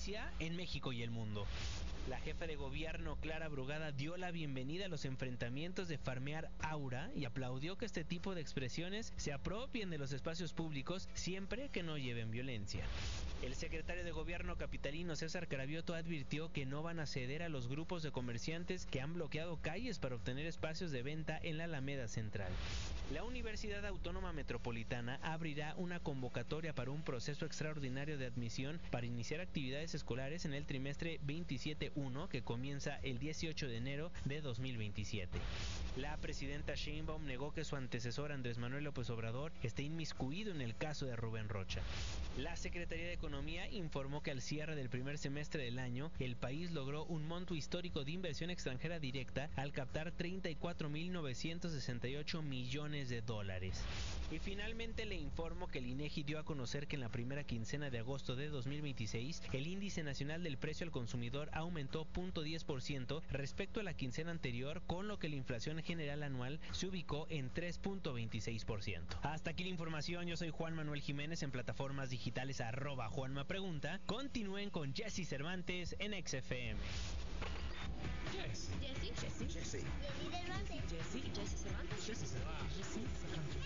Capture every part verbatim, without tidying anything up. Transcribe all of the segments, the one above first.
noticia en México y el mundo. La jefa de gobierno, Clara Brugada, dio la bienvenida a los enfrentamientos de Farmear Aura y aplaudió que este tipo de expresiones se apropien de los espacios públicos siempre que no lleven violencia. El secretario de Gobierno capitalino, César Cravioto, advirtió que no van a ceder a los grupos de comerciantes que han bloqueado calles para obtener espacios de venta en la Alameda Central. La Universidad Autónoma Metropolitana abrirá una convocatoria para un proceso extraordinario de admisión para iniciar actividades escolares en el trimestre veintisiete uno que comienza el dieciocho de enero de dos mil veintisiete. La presidenta Sheinbaum negó que su antecesor Andrés Manuel López Obrador esté inmiscuido en el caso de Rubén Rocha. La Secretaría de Economía informó que al cierre del primer semestre del año, el país logró un monto histórico de inversión extranjera directa al captar treinta y cuatro mil novecientos sesenta y ocho millones de dólares. Y finalmente le informo que el INEGI dio a conocer que en la primera quincena de agosto de dos mil veintiséis, el índice nacional del precio al consumidor aumentó cero punto diez por ciento respecto a la quincena anterior, con lo que la inflación general anual se ubicó en tres punto veintiséis por ciento. Hasta aquí la información, yo soy Juan Manuel Jiménez, en plataformas digitales arroba Juanma Pregunta. Continúen con Jesse Cervantes en X F M. Jesse. Jesse. Jesse. Jesse. Jesse. Jesse Cervantes. Jesse Cervantes. Jesse Cervantes.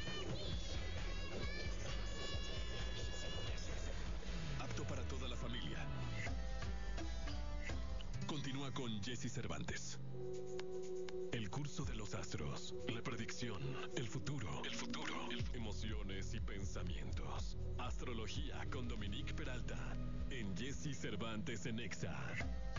Apto para toda la familia. Continúa con Jesse Cervantes. El curso de los astros, la predicción, el futuro, el futuro, el emociones y pensamientos. Astrología con Dominique Peralta en Jesse Cervantes en Exa.